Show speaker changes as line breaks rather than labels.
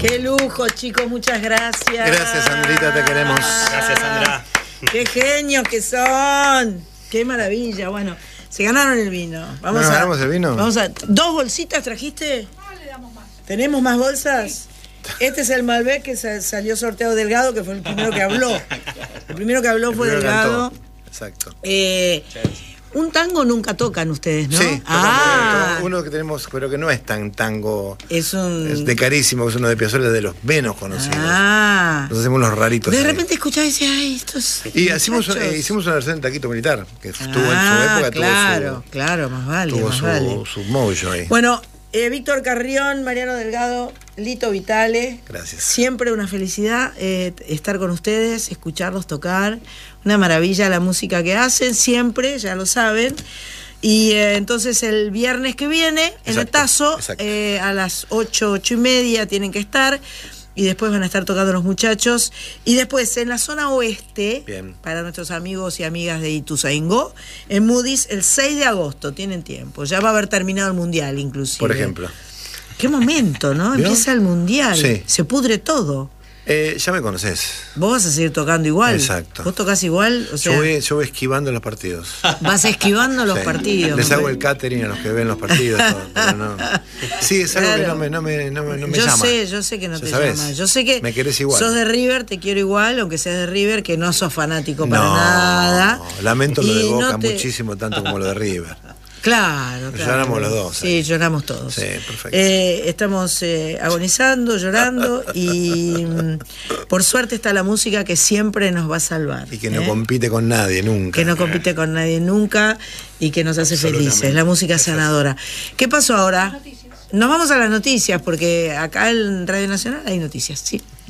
Qué lujo, chicos, muchas gracias.
Gracias, Sandrita, te queremos.
Gracias, Sandra.
Qué genios que son. Qué maravilla. Bueno, se ganaron el vino.
¿Ganamos el vino?
Vamos a. ¿2 bolsitas trajiste?
No, le damos más.
¿Tenemos más bolsas? Este es el Malbec que salió sorteado Delgado, que fue el primero que habló. El primero que habló fue Delgado.
Exacto.
Un tango nunca tocan ustedes, ¿no?
Sí, uno que tenemos, pero que no es tan tango. Es de Carísimo, que es uno de Piazzolla, de los menos conocidos. Nos hacemos unos raritos.
De repente escuchás y decís, ay, estos.
Y hicimos una versión de Taquito Militar, que estuvo en su época.
Claro, más vale.
Tuvo
más
su mojo ahí.
Bueno, Víctor Carrión, Mariano Delgado, Lito Vitale.
Gracias.
Siempre una felicidad estar con ustedes, escucharlos tocar. Una maravilla la música que hacen, siempre, ya lo saben. Y entonces el viernes que viene, en el Tazo, a las 8:30 tienen que estar. Y después van a estar tocando los muchachos. Y después en la zona oeste, para nuestros amigos y amigas de Ituzaingó, en Moody's, el 6 de agosto, tienen tiempo. Ya va a haber terminado el Mundial, inclusive.
Por ejemplo.
Qué momento, ¿no?
¿Vio?
Empieza el Mundial.
Sí.
Se pudre todo.
Ya me conocés.
Vos vas a seguir tocando igual.
Exacto.
Vos tocás igual, o sea,
yo voy esquivando los partidos.
Vas esquivando los partidos.
Les hago el catering a los que ven los partidos. Pero no. Sí, es algo que no me llama.
Yo sé que no te
sabés.
llama. Yo sé que
me querés igual.
Sos de River, te quiero igual, aunque seas de River, que no sos fanático para nada.
Lamento lo de Boca muchísimo, tanto como lo de River.
Claro.
Lloramos los dos.
Sí, lloramos todos.
Sí, perfecto.
Estamos agonizando, llorando y por suerte está la música que siempre nos va a salvar.
Y que no compite con nadie nunca.
Que no compite con nadie nunca y que nos hace felices. La música sanadora. ¿Qué pasó ahora? Nos vamos a las noticias porque acá en Radio Nacional hay noticias, sí.